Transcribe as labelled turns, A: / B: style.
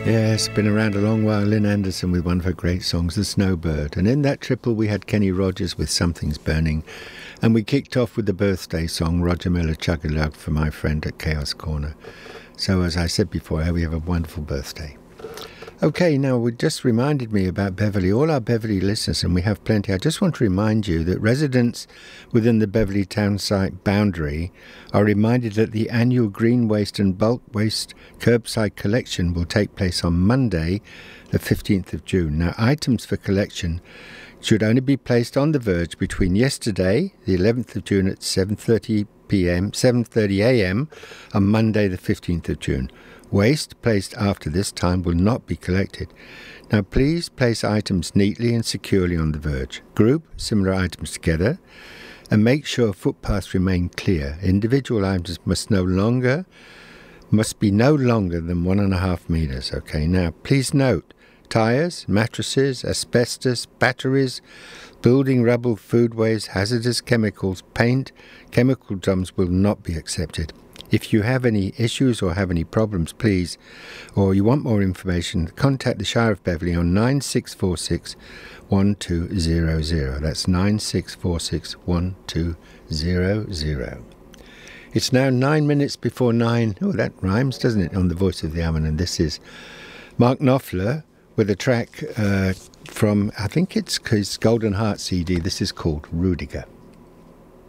A: Yes, been around a long while. Lynn Anderson with one of her great songs, The Snowbird. And in that triple we had Kenny Rogers with Something's Burning. And we kicked off with the birthday song, Roger Miller, Chug a Lug, for my friend at Chaos Corner. So as I said before, I hope you have a wonderful birthday. Okay, now it just reminded me about Beverley, all our Beverley listeners, and we have plenty. I just want to remind you that residents within the Beverley town site boundary are reminded that the annual green waste and bulk waste curbside collection will take place on Monday, the 15th of June. Now, items for collection should only be placed on the verge between yesterday, the 11th of June at 7:30 a.m. on Monday, the 15th of June. Waste placed after this time will not be collected. Now please place items neatly and securely on the verge. Group similar items together and make sure footpaths remain clear. Individual items must be no longer than 1.5 meters. Okay, now please note, tires, mattresses, asbestos, batteries, building rubble, food waste, hazardous chemicals, paint, chemical drums will not be accepted. If you have any issues or have any problems, please, or you want more information, contact the Shire of Beverley on 9646 1200. That's 9646 1200. It's now 9 minutes before 9. Oh, that rhymes, doesn't it, on the Voice of the Almond? And this is Mark Knopfler with a track from, I think it's his Golden Heart CD. This is called Rudiger.